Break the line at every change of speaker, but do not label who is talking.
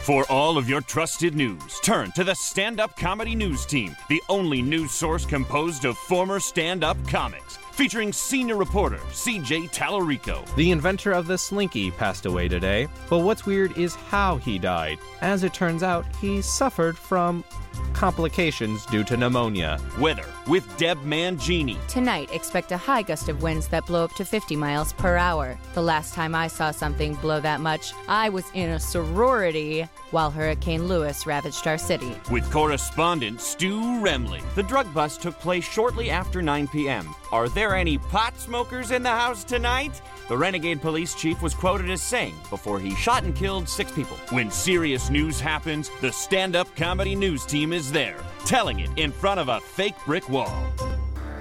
For all of your trusted news, turn to the Stand-Up Comedy News Team, the only news source composed of former stand-up comics. Featuring senior reporter CJ Tallarico.
The inventor of the Slinky passed away today, but what's weird is how he died. As it turns out, he suffered from complications due to pneumonia.
Weather with Deb Mangini.
Tonight, expect a high gust of winds that blow up to 50 miles per hour. The last time I saw something blow that much, I was in a sorority while Hurricane Lewis ravaged our city.
With correspondent Stu Remley. The drug bust took place shortly after 9 p.m. Are there any pot smokers in the house tonight? The renegade police chief was quoted as saying before he shot and killed 6 people. When serious news happens, the Stand-Up Comedy News Team is there, telling it in front of a fake brick wall.